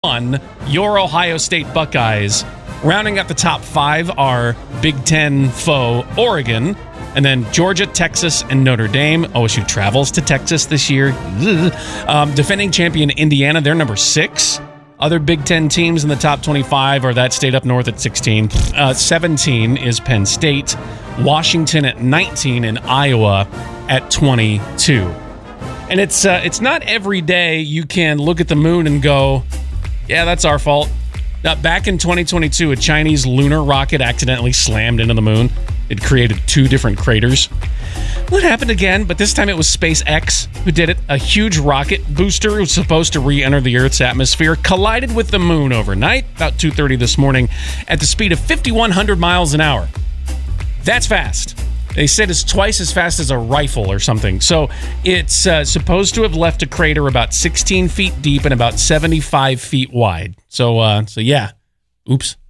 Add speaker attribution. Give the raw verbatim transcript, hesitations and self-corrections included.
Speaker 1: One, your Ohio State Buckeyes. Rounding out the top five are Big Ten foe Oregon, and then Georgia, Texas, and Notre Dame. O S U travels to Texas this year. Um, defending champion Indiana, they're number six. Other Big Ten teams in the top twenty-five are that state up north at sixteen. Uh, seventeen is Penn State, Washington at nineteen, and Iowa at twenty-two. And it's uh, it's not every day you can look at the moon and go, yeah, that's our fault. Now, back in twenty twenty-two, a Chinese lunar rocket accidentally slammed into the moon. It created two different craters. What happened again? But this time it was SpaceX who did it. A huge rocket booster was supposed to re-enter the Earth's atmosphere, collided with the moon overnight, about two thirty this morning, at the speed of fifty-one hundred miles an hour. That's fast. They said it's twice as fast as a rifle or something. So it's uh, supposed to have left a crater about sixteen feet deep and about seventy-five feet wide. So, uh, so yeah. Oops.